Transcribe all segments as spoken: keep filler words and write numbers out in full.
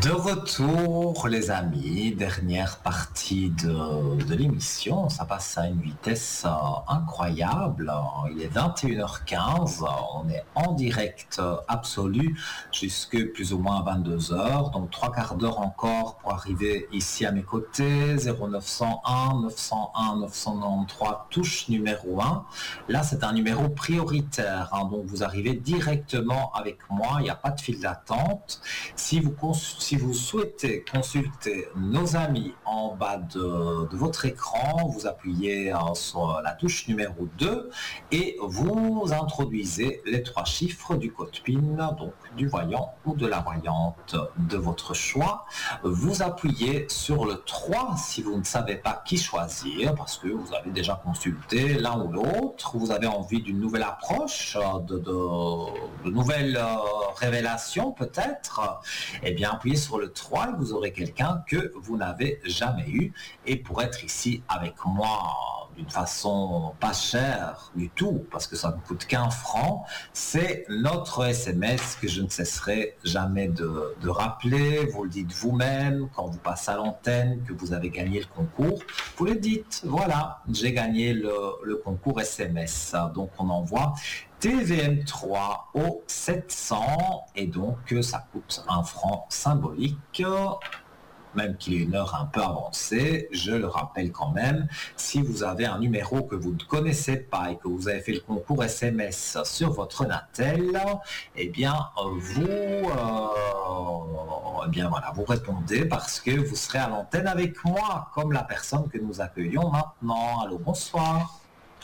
De retour, les amis, dernière partie de, de l'émission. Ça passe à une vitesse euh, incroyable. Il est vingt et une heures quinze. On est en direct euh, absolu jusque plus ou moins vingt-deux heures. Donc trois quarts d'heure encore pour arriver ici à mes côtés. zéro neuf cent un neuf cent un neuf cent quatre-vingt-treize, touche numéro un. Là, c'est un numéro prioritaire. Hein, donc vous arrivez directement avec moi. Il n'y a pas de file d'attente. Si vous cons- Si vous souhaitez consulter nos amis en bas de, de votre écran, vous appuyez euh, sur la touche numéro deux et vous introduisez les trois chiffres du code P I N, donc du voyant ou de la voyante de votre choix. Vous appuyez sur le trois si vous ne savez pas qui choisir, parce que vous avez déjà consulté l'un ou l'autre, vous avez envie d'une nouvelle approche, de, de, de nouvelles euh, révélations peut-être. Eh bien, appuyez sur le trois et vous aurez quelqu'un que vous n'avez jamais eu. Et pour être ici avec moi d'une façon pas chère du tout, parce que ça ne coûte qu'un franc, c'est notre S M S que je ne cesserai jamais de, de rappeler. Vous le dites vous-même quand vous passez à l'antenne que vous avez gagné le concours. Vous le dites, voilà, j'ai gagné le, le concours S M S. Donc on envoie T V M trois au sept cents et donc ça coûte un franc symbolique, même qu'il est une heure un peu avancée. Je le rappelle quand même, si vous avez un numéro que vous ne connaissez pas et que vous avez fait le concours S M S sur votre Natel, eh bien vous, euh, eh bien voilà, vous répondez parce que vous serez à l'antenne avec moi, comme la personne que nous accueillons maintenant. Allô, bonsoir.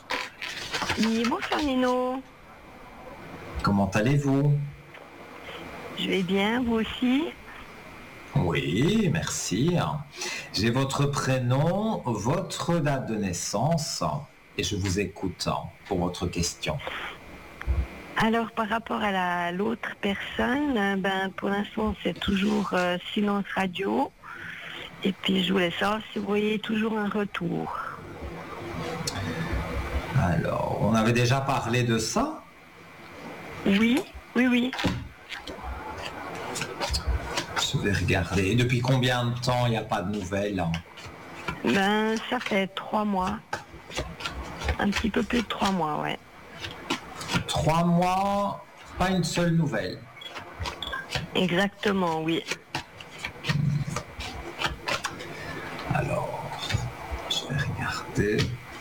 Oui, bonsoir Nino. Comment allez-vous? Je vais bien, vous aussi? Oui, merci. J'ai votre prénom, votre date de naissance et je vous écoute pour votre question. Alors, par rapport à la, l'autre personne, ben, pour l'instant, c'est toujours euh, silence radio. Et puis, je voulais savoir si vous voyez toujours un retour. Alors, on avait déjà parlé de ça? Oui, oui, oui. Je vais regarder. Depuis combien de temps il n'y a pas de nouvelles? Ben, ça fait trois mois. Un petit peu plus de trois mois, ouais. Trois mois, pas une seule nouvelle. Exactement, oui. Alors, je vais regarder.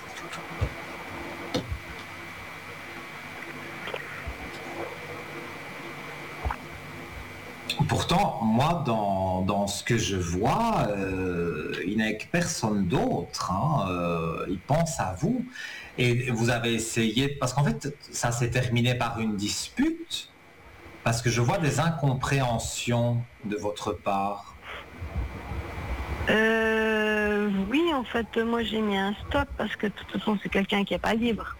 Pourtant, moi, dans, dans ce que je vois, euh, il n'est que personne d'autre. Hein, euh, il pense à vous. Et vous avez essayé... Parce qu'en fait, ça s'est terminé par une dispute. Parce que je vois des incompréhensions de votre part. Euh, oui, en fait, moi, j'ai mis un stop parce que de toute façon, c'est quelqu'un qui n'est pas libre.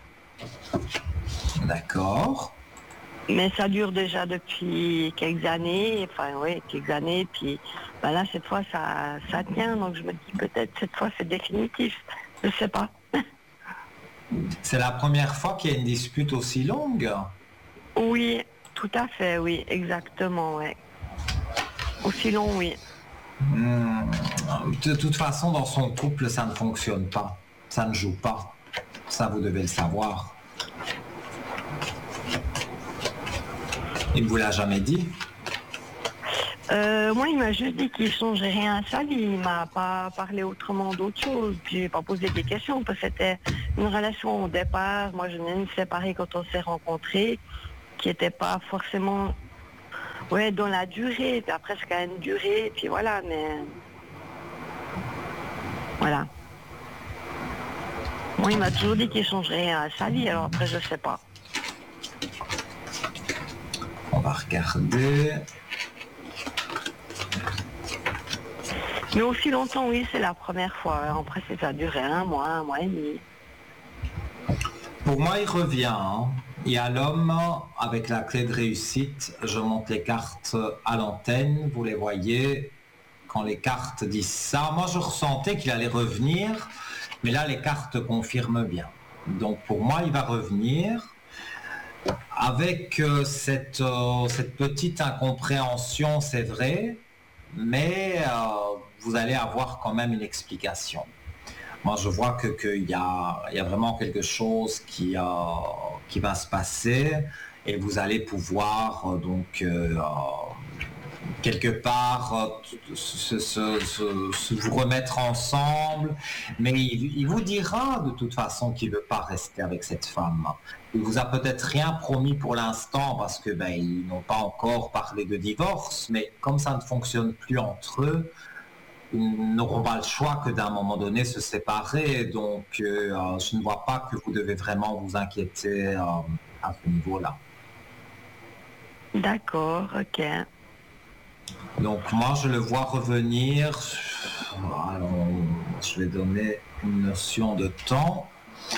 D'accord. Mais ça dure déjà depuis quelques années, enfin oui, quelques années, puis ben là, cette fois, ça, ça tient, donc je me dis peut-être cette fois, c'est définitif, je sais pas. C'est la première fois qu'il y a une dispute aussi longue? Oui, tout à fait, oui, exactement, oui. Aussi long, oui. Mmh. De toute façon, dans son couple, ça ne fonctionne pas. Ça ne joue pas. Ça, vous devez le savoir. Il ne vous l'a jamais dit? Euh, moi, il m'a juste dit qu'il ne changeait rien à sa vie. Il m'a pas parlé autrement d'autre chose. Puis, j'ai pas posé des questions parce que c'était une relation au départ. Moi, je venais de me séparer quand on s'est rencontrés, qui n'était pas forcément, ouais, dans la durée. Puis après, c'est quand même duré. Puis voilà, mais voilà. Moi, il m'a toujours dit qu'il ne changerait rien à sa vie. Alors après, je sais pas. On va regarder. Mais aussi longtemps, oui, c'est la première fois. Après, ça a duré un mois, un mois et demi. Pour moi, il revient. Hein. Il y a l'homme avec la clé de réussite. Je monte les cartes à l'antenne. Vous les voyez. Quand les cartes disent ça, moi, je ressentais qu'il allait revenir. Mais là, les cartes confirment bien. Donc, pour moi, il va revenir. Avec euh, cette, euh, cette petite incompréhension, c'est vrai. mais euh, vous allez avoir quand même une explication. Moi, je vois que qu'il y a, il y a vraiment quelque chose qui, euh, qui va se passer et vous allez pouvoir euh, donc euh, quelque part euh, se, se- se- se- vous remettre ensemble, mais il, il vous dira de toute façon qu'il ne veut pas rester avec cette femme. Il vous a peut-être rien promis pour l'instant parce que ben, ils n'ont pas encore parlé de divorce, mais comme ça ne fonctionne plus entre eux, ils n'auront pas le choix que d'un moment donné se séparer. Donc, euh, je ne vois pas que vous devez vraiment vous inquiéter euh, à ce niveau-là. D'accord, ok. Donc, moi, je le vois revenir. Alors, je vais donner une notion de temps.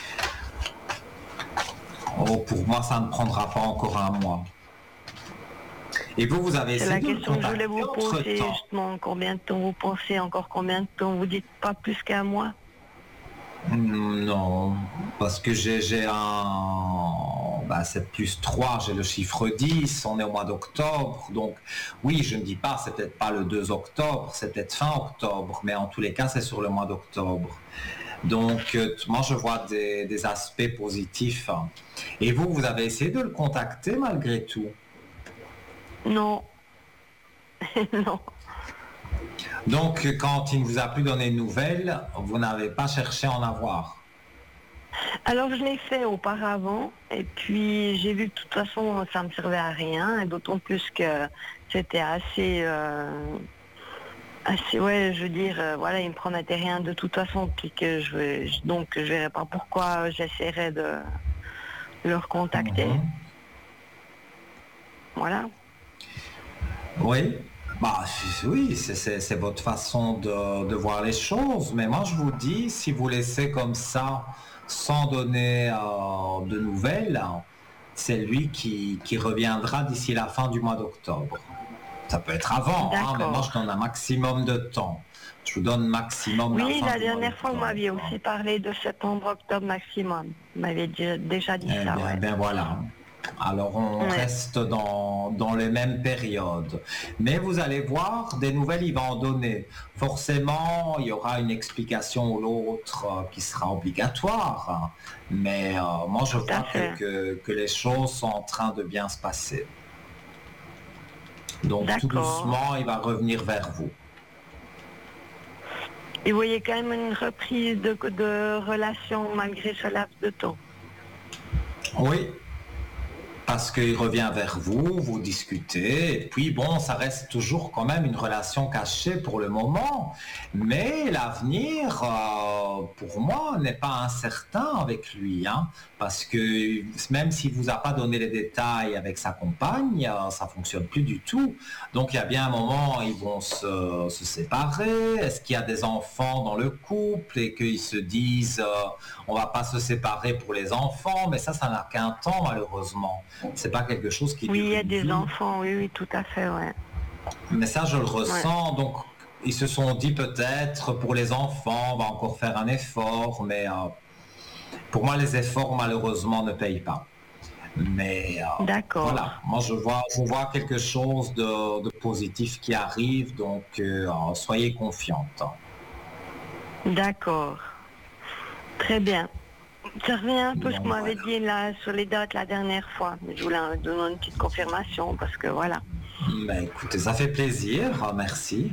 Oh, pour moi, ça ne prendra pas encore un mois. Et vous, vous avez C'est essayé la de le question que je voulais contacter vous poser, entre-temps? justement. Combien de temps vous pensez? Encore combien de temps? Vous dites pas plus qu'un mois? Hmm, Non, parce que j'ai j'ai un... Bah, c'est plus trois, j'ai le chiffre dix, on est au mois d'octobre, donc oui, je ne dis pas, c'est peut-être pas le deux octobre, c'est peut-être fin octobre, mais en tous les cas, c'est sur le mois d'octobre. Donc, euh, moi, je vois des, des aspects positifs. Et vous, vous avez essayé de le contacter malgré tout? Non. Non. Donc, quand il ne vous a plus donné de nouvelles, vous n'avez pas cherché à en avoir? Alors je l'ai fait auparavant et puis j'ai vu que de toute façon ça me servait à rien et d'autant plus que c'était assez, euh, assez ouais je veux dire euh, voilà il me promettait rien de toute façon puis que je vais- je- donc je verrais pas pourquoi j'essaierais de le recontacter. Mhm. Voilà. Oui, bah, c- oui, c'est c'est- c'est votre façon de, de voir les choses. Mais moi, je vous dis, si vous laissez comme ça, sans donner euh, de nouvelles, c'est lui qui, qui reviendra d'ici la fin du mois d'octobre. Ça peut être avant, hein, mais moi, D'accord. je donne un maximum de temps. Je vous donne maximum la Oui, fin la du mois dernière fois vous m'aviez d'octobre. aussi parlé de septembre-octobre maximum. Vous m'aviez dit- déjà dit Eh ça, bien, ouais. ben voilà. Alors, on Ouais. reste dans, dans les mêmes périodes. Mais vous allez voir, des nouvelles, il va en donner. Forcément, il y aura une explication ou l'autre euh, qui sera obligatoire. Hein. Mais euh, moi, je Tout à vois que, fait. que, que les choses sont en train de bien se passer. Donc, tout D'accord. doucement, il va revenir vers vous. Et vous voyez quand même une reprise de, de relation malgré ce laps de temps. Oui, parce qu'il revient vers vous, vous discutez, et puis bon, ça reste toujours quand même une relation cachée pour le moment, mais l'avenir, euh, pour moi, n'est pas incertain avec lui, hein, parce que même s'il vous a pas donné les détails avec sa compagne, euh, ça fonctionne plus du tout. Donc il y a bien un moment, ils vont se, se séparer. Est-ce qu'il y a des enfants dans le couple et qu'ils se disent, euh, on va pas se séparer pour les enfants, mais ça, ça n'a qu'un temps malheureusement. C'est pas quelque chose qui Oui, il dure y a une des vie. enfants, oui, oui, tout à fait, ouais. Mais ça, je le Ouais. ressens. Donc, ils se sont dit peut-être pour les enfants, on va encore faire un effort. Mais euh, pour moi, les efforts, malheureusement, ne payent pas. Mais euh, D'accord, voilà, moi, je vois, je vois quelque chose de, de positif qui arrive. Donc, euh, soyez confiante. d'accord. Très bien. Ça revient un peu ce que vous Donc, m'avez voilà. dit là sur les dates la dernière fois. Je voulais donner une petite confirmation parce que voilà. Mais écoutez, ça fait plaisir. Merci.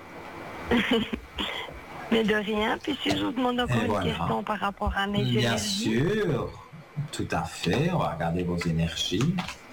Mais de rien, puis si je vous demande Et encore une voilà. question par rapport à mes Bien énergies. sûr, tout à fait. On va regarder vos énergies.